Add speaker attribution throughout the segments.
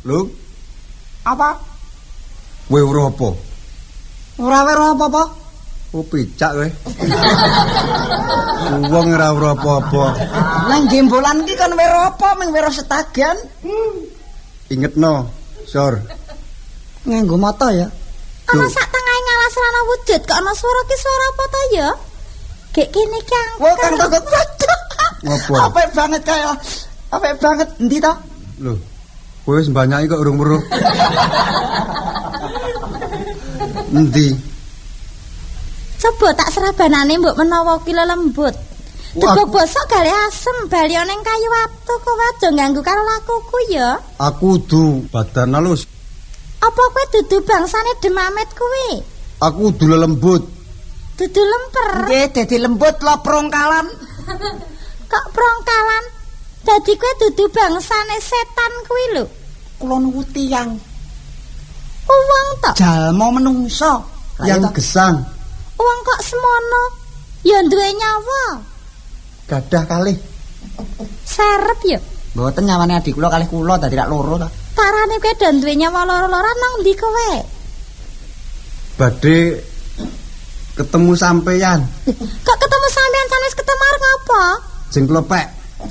Speaker 1: Lho,
Speaker 2: Apa?
Speaker 1: kowe weruh apa?
Speaker 2: Ora weruh apa-apa.
Speaker 1: Oh, picak kowe. Wong ora weruh apa-apa.
Speaker 2: Nang gembolan iki kan weruh apa? Ming weruh setagan.
Speaker 1: Ingetno, Sor.
Speaker 2: Nganggo mata ya.
Speaker 3: Ana sak tengahe ngalas rana wujud kok ana swara ki swara apa ta ya? Gek kene Kang.
Speaker 2: Wah, Kang Togot.
Speaker 1: Ngopo?
Speaker 2: Apik banget kaya. Apik banget endi to?
Speaker 1: Lho, kowe wis mbanyaki kok urung weruh. Endi?
Speaker 3: Coba tak serabanane mbok menawa ki lembut. Duga bosok gale asem bali ning kayu watu kok aja ganggu karo lakuku ya.
Speaker 1: Aku kudu badan halus.
Speaker 3: Apa kowe dudu bangsane Demamet kuwi?
Speaker 1: Aku kudu lembut.
Speaker 3: Dudu lemper.
Speaker 2: Nggih, dadi lembut lo prongkalan.
Speaker 3: Kok prongkalan? Dadi kowe dudu bangsane setan kuwi lho.
Speaker 2: Kula nuwun tiyang.
Speaker 3: Uwong tok.
Speaker 2: Jalma menungso.
Speaker 1: Yang gesang,
Speaker 3: Uwong kok semono? Ya duwe nyawa.
Speaker 1: gadah kalih.
Speaker 3: Serep ya.
Speaker 2: Mboten nyawane adik kula kalih kula dadi rak loro ta.
Speaker 3: Tarane kowe do duwe nyawa loro-loran nang ndi kowe?
Speaker 1: Badhe ketemu sampeyan.
Speaker 3: Kok ketemu sampean sanes ketemu arep ngapa?
Speaker 1: Jeng klepek.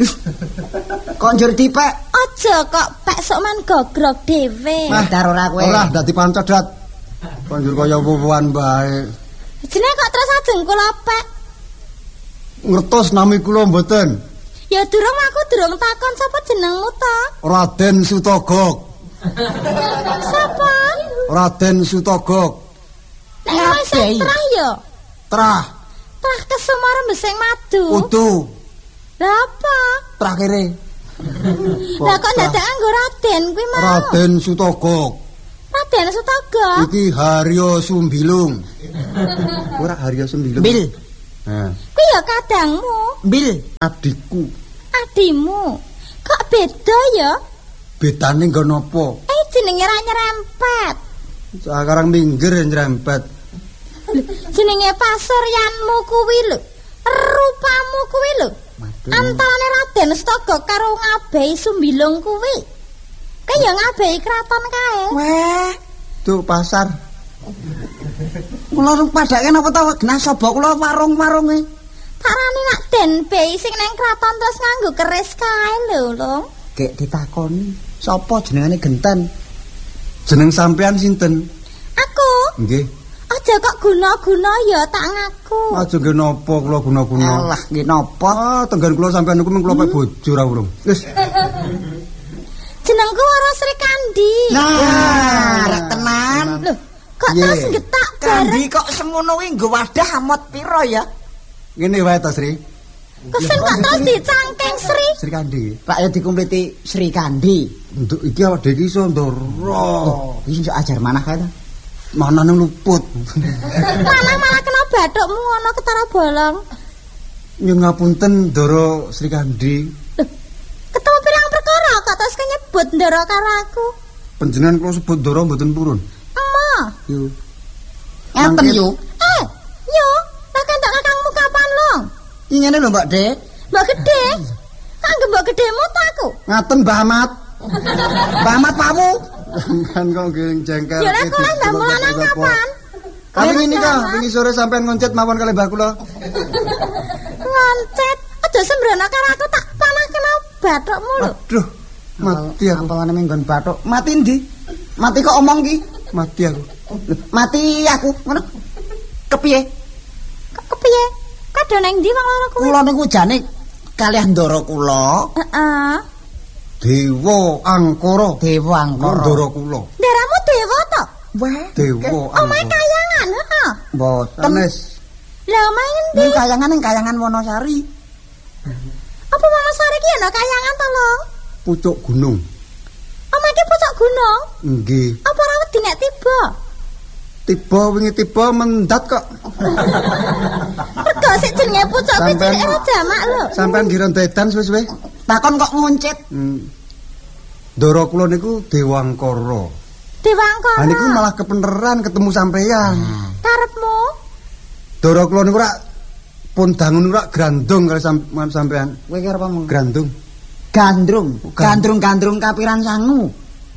Speaker 2: Kok njur dipek?
Speaker 3: Aja kok pek sok men gogrok dhewe.
Speaker 2: Dar ora kowe.
Speaker 1: Ora dadi pancodot. Konjur kaya wuwan bae.
Speaker 3: Jenenge kok terus ajeng kula pek.
Speaker 1: Ngertos nami kula mboten.
Speaker 3: Ya durung aku durung takon sapa jenengmu ta?
Speaker 1: Raden Sutogog.
Speaker 3: Sapa?
Speaker 1: Raden Sutogog.
Speaker 3: Nek sing trah ya.
Speaker 1: Trah,
Speaker 3: Trah kesumar mbesing madu.
Speaker 1: udu,
Speaker 3: Lah apa?
Speaker 1: trah kere.
Speaker 3: Lah kok dadak nganggo Raden kuwi mau?
Speaker 1: Raden Sutogog.
Speaker 3: Raden Sutaga.
Speaker 1: Iki Haryo Sumbilung. Ora Haryo Sumbilung.
Speaker 2: Bil,
Speaker 1: Nah,
Speaker 3: Kuwi ya kadangmu,
Speaker 2: bil.
Speaker 1: adikku.
Speaker 3: adimu. Kok beda ya?
Speaker 1: Bedane nggo napa?
Speaker 3: Jenenge ra nyerempet.
Speaker 1: Sakarang minggir nyerempet.
Speaker 3: Jenenge pasuryanmu kuwi lho. Rupamu kuwi lho. Antarane Raden Sutaga karo ngabehi Sumbilung kuwi. Kaya ngabehi kraton kae.
Speaker 2: Weh,
Speaker 1: Tuh pasar.
Speaker 2: kula padake napa ta genah sobo kula warung-warunge.
Speaker 3: Tarane nak Den Bei sing nang kraton terus nganggo keris kae lho, Long.
Speaker 2: Gek ditakoni, sapa jenengane genten?
Speaker 1: Jeneng sampean sinten?
Speaker 3: Aku
Speaker 1: Nggih.
Speaker 3: aja kok guna-guna ya tak ngaku.
Speaker 1: Aja nggih napa kula guna-guna.
Speaker 2: Alah, nggih napa?
Speaker 1: Ah, tenggan kula sampean niku mung kula pek bojo ra urung. Wis.
Speaker 3: Jenengku Wara Sri Kandi.
Speaker 2: Nah, rek tenan.
Speaker 3: Loh, kok
Speaker 1: Ye.
Speaker 3: terus getak
Speaker 2: Kandi
Speaker 3: bareng?
Speaker 2: kok semono kuwi nggo wadah amot pira ya?
Speaker 1: Ngene wae ta, Sri.
Speaker 3: Kesen kok terus dicangkeng Sri?
Speaker 1: Sri Kandi.
Speaker 2: Pak ya dikumpleti Sri Kandi.
Speaker 1: Untuk iki awak dhewe iki iso ndoro.
Speaker 2: Iki iso ajar manah kae ta?
Speaker 1: Mana nang luput.
Speaker 3: Malah kena bathukmu ngono ketara bolong.
Speaker 1: Nyun ngapunten Ndoro Sri Kandi.
Speaker 3: Loh, ketemu pirang perkara kok terus nyebut ndoro karo aku.
Speaker 1: Panjenengan kula sebut Ndoro mboten purun.
Speaker 3: Emah.
Speaker 1: Yo.
Speaker 2: Ngaten
Speaker 1: Mangke-
Speaker 2: yo.
Speaker 3: Yo, lah kan tak kakangmu kapan, Long?
Speaker 2: Iki ngene lho, Mbak Dek.
Speaker 3: Mbak Gede. Kanggo Mbak Gedemu ta aku?
Speaker 1: Ngaten Mbah Ahmad.
Speaker 2: Mbak Ahmad pamu.
Speaker 1: Kan kok nggih jengkel.
Speaker 3: Ya lah kula ndang mulanan kapan?
Speaker 1: Kali ini kah, wingi sore sampean ngoncet mawon kalih mbah kula.
Speaker 3: Ngoncet. Aja sembrono karo aku tak panah kena bathukmu lho.
Speaker 1: Aduh, mati aku.
Speaker 2: Apalane menggon bathuk. Mati ndi? Mati kok omong ki?
Speaker 1: Mati aku.
Speaker 2: Mati aku. Ngono. Kepiye?
Speaker 3: Kok kepiye? Kadho nang ndi wong loro kuwi?
Speaker 2: Kula niku jane kalih ndara kula
Speaker 3: Heeh.
Speaker 1: Dewa Angkara.
Speaker 2: Dewa Angkara.
Speaker 1: Ndara kula.
Speaker 3: Ndaramu dewa to?
Speaker 2: Wah,
Speaker 1: Dewa
Speaker 3: Omahe
Speaker 1: Angkara.
Speaker 3: kayangan, heeh.
Speaker 2: mboten.
Speaker 1: Sanes.
Speaker 3: Lah omahe ngendi?
Speaker 2: Niku kayangan ning kayangan Wonosari.
Speaker 3: Apa Mama Sari ki ana kayangan to, Long?
Speaker 1: Pucuk gunung.
Speaker 3: Omahe ki pucuk gunung.
Speaker 1: Nggih.
Speaker 3: Apa ora wedi nek tiba?
Speaker 1: Wingi tiba mendat kok.
Speaker 3: Rega sik jenenge pucuk iki
Speaker 1: Sampean-
Speaker 3: cilik ora jamak lho.
Speaker 1: Sampean kira dedan suwe-suwe.
Speaker 2: Takon kok ngoncet.
Speaker 1: Ndara kula niku Dewa Angkara.
Speaker 3: Dewa Angkara.
Speaker 1: Ha niku malah kepeneran ketemu sampean.
Speaker 3: Karepmu?
Speaker 1: Ndara kula niku rak pun dangun rak grandung kali sampean.
Speaker 2: Kowe ki arep ngomong.
Speaker 1: Grandung.
Speaker 2: Gandrung.
Speaker 1: Bukan.
Speaker 2: Gandrung kapiran sangu.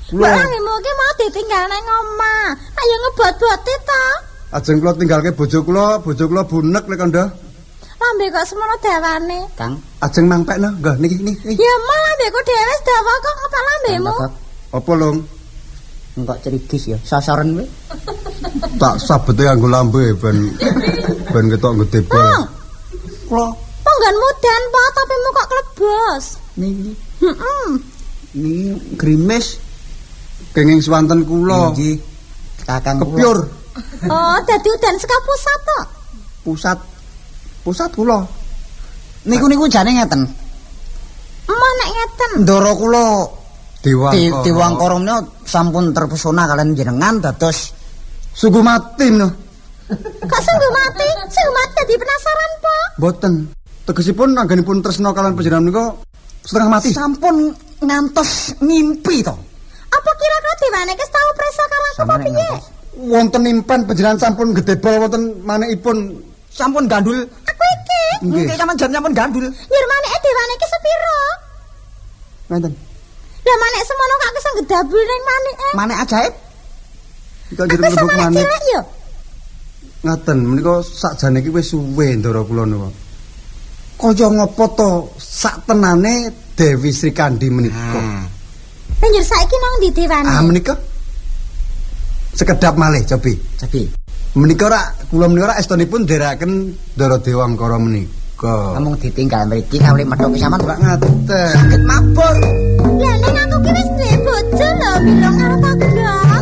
Speaker 1: Kula
Speaker 3: Lambemu ki mau ditinggal nang omah. Ayo ngebot-boti ta.
Speaker 1: ajeng kula tinggalke bojo kula bunek lek Kanda.
Speaker 3: Lambe kok semono dawane.
Speaker 4: Kang.
Speaker 1: Ajeng mangpekno, nggih niki.
Speaker 3: Ya mal lambeku dhewe wis dawa kok ngapa lambemu?
Speaker 1: Apa Long?
Speaker 4: Engkok cerigis ya, sasaran kowe.
Speaker 1: Tak sabete nganggo lambe ben ketok gede bol.
Speaker 4: Kula
Speaker 3: Panggon mudan po tapi mu kok klebos.
Speaker 4: niki
Speaker 3: Heeh.
Speaker 4: niki grimis
Speaker 1: Kenging swanten kula.
Speaker 4: nggih. Kakang kula.
Speaker 1: Kepyur.
Speaker 3: Oh, dadi udan saka pusat to.
Speaker 1: Pusat kula.
Speaker 4: Niku jane ngeten.
Speaker 3: Emang nek ngeten.
Speaker 4: Ndara kula
Speaker 1: Dewangkara.
Speaker 4: Dewangkara menika sampun terpesona kalian jenengan dados
Speaker 1: Sungguh mati no.
Speaker 3: Kok sungguh mati? Sungguh mati dadi penasaran po.
Speaker 1: Boten. Tegesipun anggenipun tresna kalian panjenengan menika setengah mati.
Speaker 4: sampun ngantos ngimpi to.
Speaker 3: Apa kira-kira dewane wis tau presa karo aku apa piye?
Speaker 1: Wonten impen panjenengan sampun gedebol wonten manekipun
Speaker 4: Sampun gandul.
Speaker 3: Aku iki.
Speaker 1: nggih.
Speaker 4: Nggih sampean sampun gandul.
Speaker 3: Nyur maneke dewane iki sepiro?
Speaker 1: Ngenten.
Speaker 3: Lah manek semono kok iso gedabul ning maneke.
Speaker 4: Manek ajaib.
Speaker 1: Iki
Speaker 3: Aku
Speaker 1: jeneng
Speaker 3: sama
Speaker 1: lubuk manik.
Speaker 3: cilik yo.
Speaker 1: Ngaten menika sakjane iki wis suwe ndara kula niku. Kaya ngapa to saktenane Dewi Sri Kandi menika.
Speaker 3: Lah nyur saiki nang ndi dewane?
Speaker 1: Menika sekedap malih cobi.
Speaker 4: Jadi,
Speaker 1: Menika kula menika estunipun ndherekaken Ndara Dewangkara menika.
Speaker 4: ngomong ditinggal mriki kawli medhok sampean ora
Speaker 1: Ngaten.
Speaker 4: sakit mabur.
Speaker 3: Lah ning aku ki wis duwe bojo lho, bilong karo tangga.